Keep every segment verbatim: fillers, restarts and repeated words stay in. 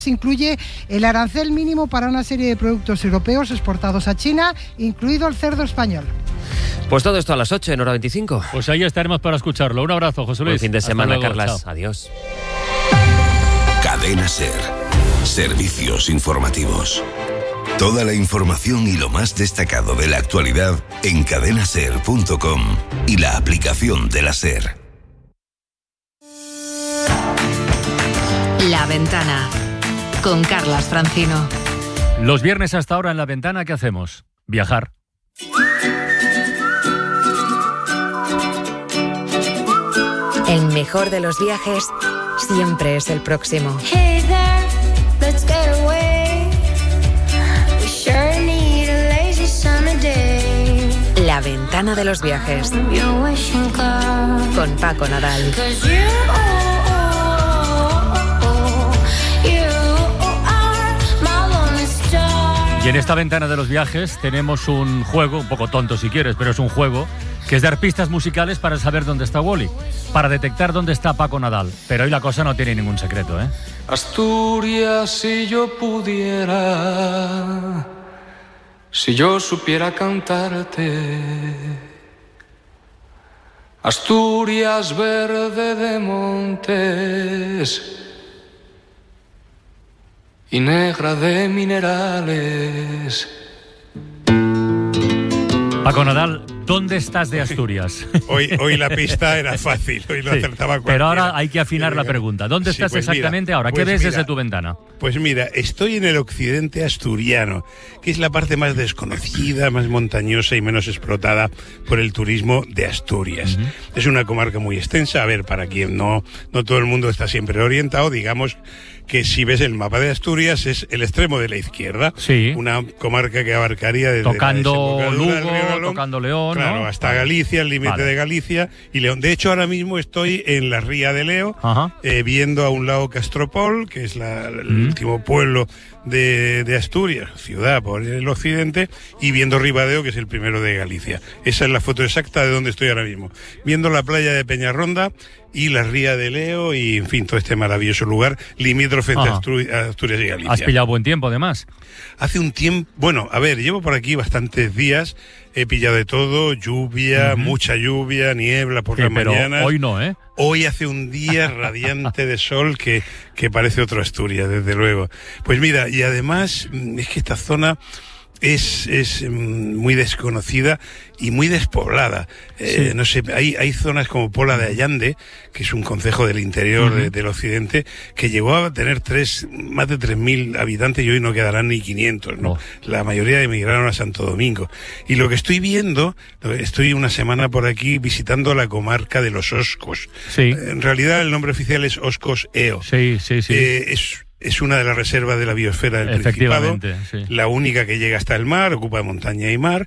incluye el arancel mínimo para una serie de productos europeos exportados a China, incluido el cerdo español. Pues todo esto a las ocho en Hora veinticinco. Pues ahí estaremos para escucharlo. Un abrazo, José Luis. Buen fin de semana, luego, Carlas. chao. Adiós. Cadena SER. Servicios informativos. Toda la información y lo más destacado de la actualidad en cadena ser punto com y la aplicación de la SER. La Ventana, con Carlas Francino. Los viernes hasta ahora en La Ventana, ¿qué hacemos? Viajar. El mejor de los viajes siempre es el próximo. Hey there, let's get away. We sure need a lazy summer day. La Ventana de los viajes. Your wishing card. Con Paco Nadal. 'Cause you, oh, oh, oh, you are my lonely star. Y en esta Ventana de los viajes tenemos un juego, un poco tonto si quieres, pero es un juego, que es dar pistas musicales para saber dónde está Wally, para detectar dónde está Paco Nadal. Pero hoy la cosa no tiene ningún secreto, ¿eh? Asturias, si yo pudiera, si yo supiera cantarte. Asturias, verde de montes y negra de minerales. Paco Nadal, ¿dónde estás de Asturias? Hoy, hoy la pista era fácil, hoy lo Sí, acertaba cualquiera. pero ahora hay que afinar la pregunta. ¿Dónde Sí, estás pues exactamente mira, ahora? ¿Qué pues ves mira, desde tu ventana? Pues mira, estoy en el occidente asturiano, que es la parte más desconocida, más montañosa y menos explotada por el turismo de Asturias. Uh-huh. Es una comarca muy extensa. A ver, para quien no, no todo el mundo está siempre orientado, digamos que si ves el mapa de Asturias es el extremo de la izquierda. Sí. Una comarca que abarcaría desde tocando la Lugo, del Río Nalón, tocando León, claro, ¿no? hasta Galicia, el límite Vale. de Galicia y León. De hecho, ahora mismo estoy en la Ría de Leo, Ajá. eh, viendo a un lado Castropol, que es la, el mm. último pueblo de, de Asturias, ciudad por el occidente, y viendo Ribadeo, que es el primero de Galicia. Esa es la foto exacta de donde estoy ahora mismo. Viendo la playa de Peñarronda y la Ría de Leo y, en fin, todo este maravilloso lugar limítrofe entre Asturias y Galicia. Has pillado buen tiempo, además. Hace un tiempo... Bueno, a ver, llevo por aquí bastantes días, he pillado de todo, lluvia, uh-huh. mucha lluvia, niebla por sí, las pero mañanas. Hoy no, ¿eh? Hoy hace un día radiante de sol que, que parece otro Asturias, desde luego. Pues mira, y además es que esta zona es, es muy desconocida y muy despoblada. Sí. Eh, no sé, hay, hay zonas como Pola de Allande, que es un concejo del interior uh-huh. de, del occidente, que llegó a tener tres, más de tres mil habitantes y hoy no quedarán ni quinientos, ¿no? Oh. La mayoría emigraron a Santo Domingo. Y lo que estoy viendo, estoy una semana por aquí visitando la comarca de los Oscos. Sí. En realidad el nombre oficial es Oscos Eo. Sí, sí, sí. Eh, es... Es una de las reservas de la biosfera del Principado, sí. la única que llega hasta el mar, ocupa montaña y mar,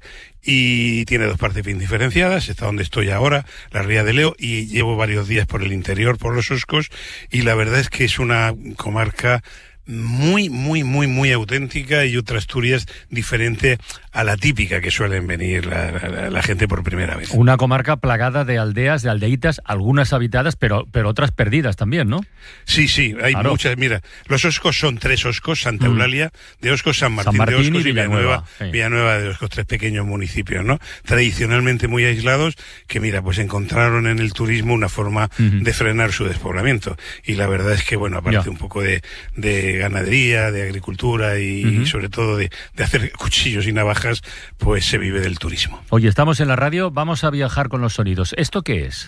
y tiene dos partes bien diferenciadas. Está donde estoy ahora, la Ría de Leo, y llevo varios días por el interior, por los Oscos, y la verdad es que es una comarca muy, muy, muy, muy auténtica y otra Asturias diferente a la típica que suelen venir la, la, la gente por primera vez. Una comarca plagada de aldeas, de aldeitas, algunas habitadas, pero, pero otras perdidas también, ¿no? Sí, sí, hay claro. muchas. Mira, los Oscos son tres Oscos, Santa Eulalia de Oscos, San Martín, San Martín de Oscos y Villanueva, Villanueva, sí. Villanueva de Oscos, tres pequeños municipios, ¿no? Tradicionalmente muy aislados, que mira, pues encontraron en el turismo una forma uh-huh. de frenar su despoblamiento. Y la verdad es que, bueno, aparte ya. un poco de, de ganadería, de agricultura y, uh-huh. y sobre todo de, de hacer cuchillos y navajas, pues se vive del turismo. Oye, estamos en la radio, vamos a viajar con los sonidos. ¿Esto qué es?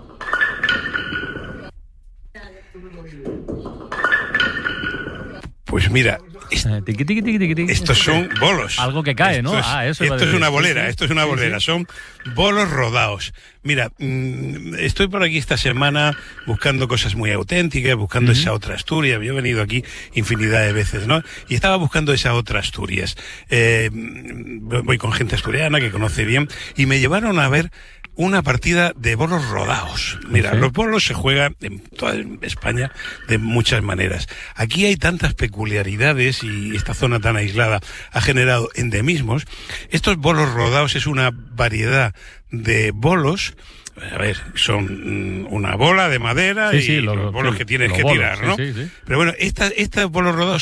Pues mira, est- tiqui, tiqui, tiqui, tiqui. estos son bolos. Algo que cae, esto ¿no? Es, ah, eso esto es una bolera, sí, esto es una bolera, sí, sí. Son bolos rodados. Mira, mmm, estoy por aquí esta semana buscando cosas muy auténticas, buscando uh-huh. esa otra Asturias. Yo he venido aquí infinidad de veces, ¿no? Y estaba buscando esa otra Asturias. Eh, voy con gente asturiana que conoce bien y me llevaron a ver una partida de bolos rodados. Mira, ¿sí? Los bolos se juegan en toda España de muchas maneras. Aquí hay tantas peculiaridades y esta zona tan aislada ha generado endemismos. Estos bolos rodados es una variedad de bolos A ver, son mm, una bola de madera Sí, y sí, lo- los bolos sí, que tienes los que bolos, tirar, sí, ¿no? sí, sí. Pero bueno, esta, estos bolos rodados